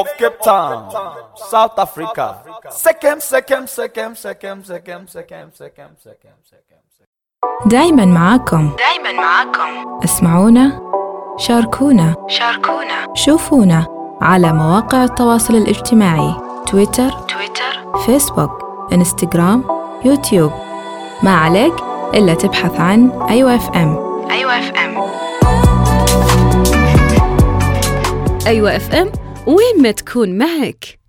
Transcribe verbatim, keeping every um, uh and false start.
Cape Town, South Africa. Second, second, second, second, second, second, second, second, second. دايما معاكم دايما معاكم اسمعونا، شاركونا شاركونا شوفونا على مواقع التواصل الاجتماعي تويتر تويتر فيسبوك انستغرام يوتيوب. ما عليك إلا تبحث عن أيوة اف ام. أيوة اف ام أيوة اف ام وين ما تكون معك.